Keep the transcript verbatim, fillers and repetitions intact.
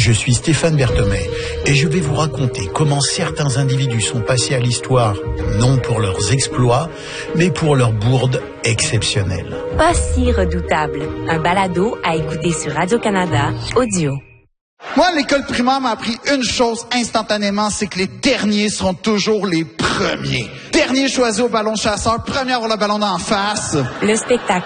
Je suis Stéphane Berthomé et je vais vous raconter comment certains individus sont passés à l'histoire, non pour leurs exploits, mais pour leurs bourdes exceptionnelles. Pas si redoutable. Un balado à écouter sur Radio-Canada, audio. Moi, l'école primaire m'a appris une chose instantanément, c'est que les derniers seront toujours les premiers. Dernier choisi au ballon chasseur, premier à avoir le ballon d'en face. Le spectacle